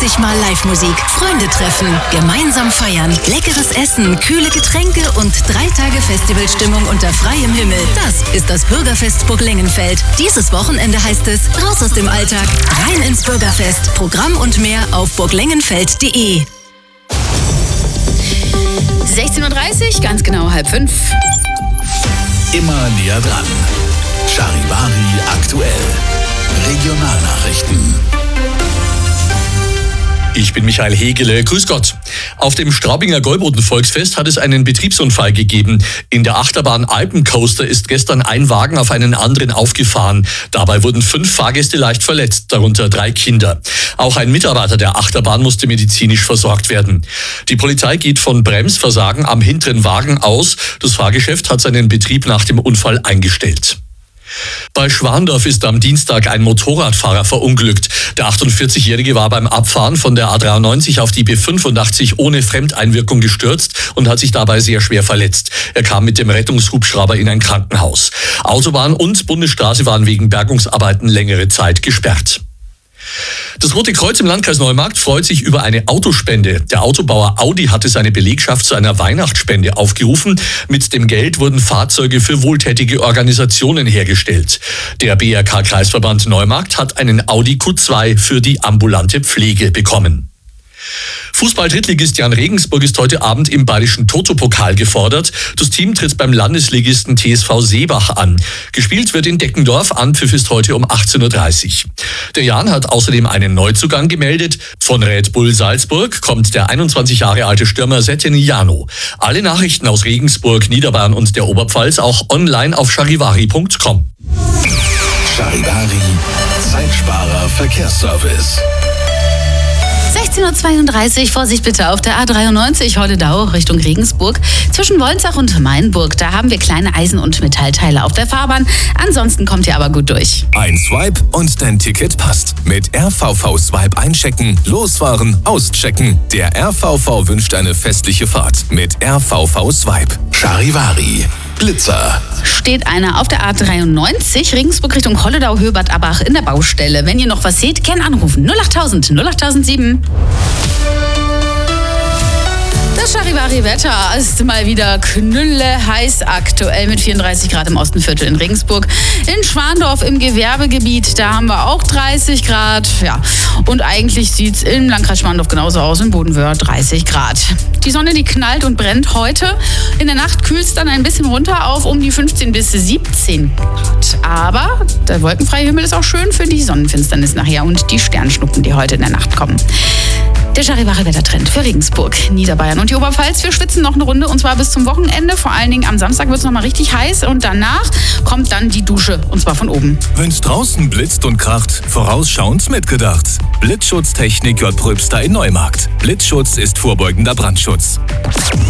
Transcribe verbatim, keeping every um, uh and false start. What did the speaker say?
vierzig Mal Live-Musik, Freunde treffen, gemeinsam feiern, leckeres Essen, kühle Getränke und drei Tage Festivalstimmung unter freiem Himmel. Das ist das Bürgerfest Burg Lengenfeld. Dieses Wochenende heißt es raus aus dem Alltag, rein ins Bürgerfest. Programm und mehr auf burg lengenfeld punkt de. sechzehn Uhr dreißig, ganz genau halb fünf. Immer näher dran. Charivari aktuell. Regionalnachrichten. Ich bin Michael Hegele. Grüß Gott. Auf dem Straubinger Gäuboden-Volksfest hat es einen Betriebsunfall gegeben. In der Achterbahn Alpencoaster ist gestern ein Wagen auf einen anderen aufgefahren. Dabei wurden fünf Fahrgäste leicht verletzt, darunter drei Kinder. Auch ein Mitarbeiter der Achterbahn musste medizinisch versorgt werden. Die Polizei geht von Bremsversagen am hinteren Wagen aus. Das Fahrgeschäft hat seinen Betrieb nach dem Unfall eingestellt. Bei Schwandorf ist am Dienstag ein Motorradfahrer verunglückt. Der achtundvierzigjährige war beim Abfahren von der A dreiundneunzig auf die B fünfundachtzig ohne Fremdeinwirkung gestürzt und hat sich dabei sehr schwer verletzt. Er kam mit dem Rettungshubschrauber in ein Krankenhaus. Autobahn und Bundesstraße waren wegen Bergungsarbeiten längere Zeit gesperrt. Das Rote Kreuz im Landkreis Neumarkt freut sich über eine Autospende. Der Autobauer Audi hatte seine Belegschaft zu einer Weihnachtsspende aufgerufen. Mit dem Geld wurden Fahrzeuge für wohltätige Organisationen hergestellt. Der B R K-Kreisverband Neumarkt hat einen Audi Q zwei für die ambulante Pflege bekommen. Fußball-Drittligist Jan Regensburg ist heute Abend im bayerischen Toto-Pokal gefordert. Das Team tritt beim Landesligisten T S V Seebach an. Gespielt wird in Deckendorf, Anpfiff ist heute um achtzehn Uhr dreißig. Der Jan hat außerdem einen Neuzugang gemeldet. Von Red Bull Salzburg kommt der einundzwanzig Jahre alte Stürmer Seteniano. Alle Nachrichten aus Regensburg, Niederbayern und der Oberpfalz auch online auf charivari punkt com. Charivari, Zeitsparer Verkehrsservice. sechzehn Uhr zweiunddreißig, Vorsicht bitte auf der A dreiundneunzig Holledau Richtung Regensburg. Zwischen Wolnzach und Mainburg, da haben wir kleine Eisen- und Metallteile auf der Fahrbahn. Ansonsten kommt ihr aber gut durch. Ein Swipe und dein Ticket passt. Mit R V V Swipe einchecken, losfahren, auschecken. Der R V V wünscht eine festliche Fahrt mit R V V Swipe. Charivari, Blitzer. Steht einer auf der A dreiundneunzig Regensburg Richtung Holledau, Höbad Abach in der Baustelle. Wenn ihr noch was seht, gern anrufen. null achttausend, null achttausendsieben. Das Charivari-Wetter ist mal wieder knülle heiß aktuell mit vierunddreißig Grad im Ostenviertel in Regensburg. In Schwandorf im Gewerbegebiet, da haben wir auch dreißig Grad. Ja, und eigentlich sieht es im Landkreis Schwandorf genauso aus, in Bodenwöhr dreißig Grad. Die Sonne, die knallt und brennt heute. In der Nacht kühlt es dann ein bisschen runter auf um die fünfzehn bis siebzehn Grad. Aber der wolkenfreie Himmel ist auch schön für die Sonnenfinsternis nachher und die Sternschnuppen, die heute in der Nacht kommen. Der Charivari-Wettertrend für Regensburg, Niederbayern und die Oberpfalz. Wir schwitzen noch eine Runde und zwar bis zum Wochenende. Vor allen Dingen am Samstag wird es nochmal richtig heiß und danach kommt dann die Dusche und zwar von oben. Wenn's draußen blitzt und kracht, vorausschauend mitgedacht. Blitzschutztechnik J. Pröbster in Neumarkt. Blitzschutz ist vorbeugender Brandschutz.